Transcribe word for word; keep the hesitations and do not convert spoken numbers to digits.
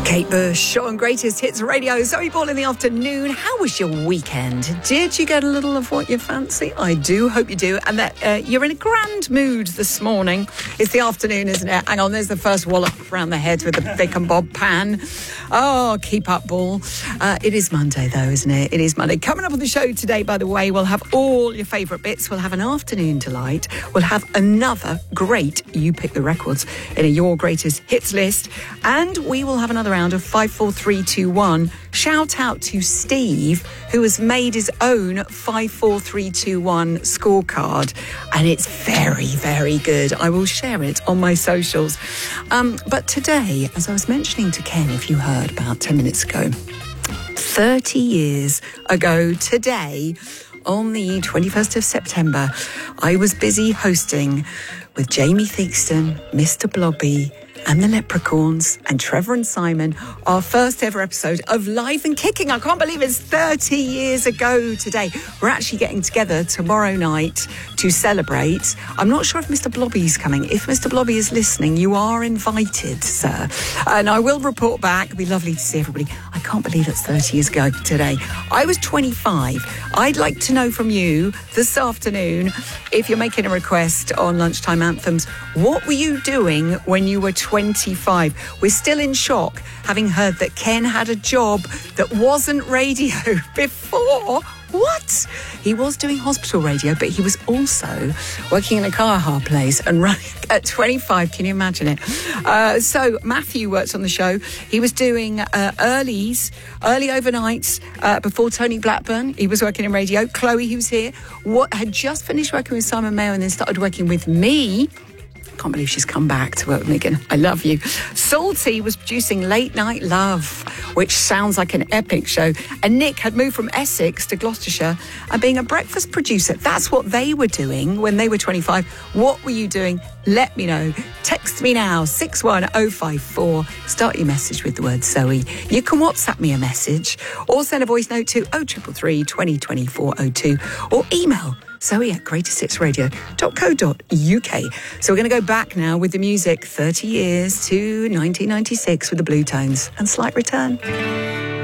Kate Bush on Greatest Hits Radio. Zoe Ball in the afternoon. How was your weekend? Did you get a little of what you fancy? I do hope you do. And that uh, you're in a grand mood this morning. It's the afternoon, isn't it? Hang on, there's the first wallop around the head with the Vic and Bob pan. Oh, keep up, Ball. Uh, it is Monday, though, isn't it? It is Monday. Coming up on the show today, by the way, we'll have all your favourite bits. We'll have an afternoon delight. We'll have another great You Pick the Records in a Your Greatest Hits list. And we will have another round of five four three two one. Shout out to Steve, who has made his own five four three two one scorecard, and it's very, very good. I will share it on my socials. Um, but today, as I was mentioning to Ken, if you heard about ten minutes ago, thirty years ago today, on the twenty-first of September, I was busy hosting with Jamie Theakston, Mister Blobby, and the Leprechauns, and Trevor and Simon, our first ever episode of Live and Kicking. I can't believe it's thirty years ago today. We're actually getting together tomorrow night to celebrate. I'm not sure if Mister Blobby's coming. If Mister Blobby is listening, you are invited, sir. And I will report back. It'll be lovely to see everybody. I can't believe it's thirty years ago today. I was twenty-five. I'd like to know from you this afternoon, if you're making a request on Lunchtime Anthems, what were you doing when you were twenty-five? We're still in shock, having heard that Ken had a job that wasn't radio before. What? He was doing hospital radio, but he was also working in a car hire place and running at twenty-five. Can you imagine it? Uh, so Matthew worked on the show. He was doing uh, earlies, early overnights uh, before Tony Blackburn. He was working in radio. Chloe, who's here, what, had just finished working with Simon Mayo and then started working with me. Can't believe she's come back to work with me again. I love you. Salty was producing Late Night Love, which sounds like an epic show. And Nick had moved from Essex to Gloucestershire and being a breakfast producer. That's what they were doing when they were twenty-five. What were you doing? Let me know. Text me now, six one oh five four. Start your message with the word Zoe. You can WhatsApp me a message or send a voice note to oh three three three, twenty, twenty-four oh two or email Zoe at greatest hits radio dot co dot uk. So we're going to go back now with the music, thirty years to nineteen ninety-six with the Blue Tones and Slight Return.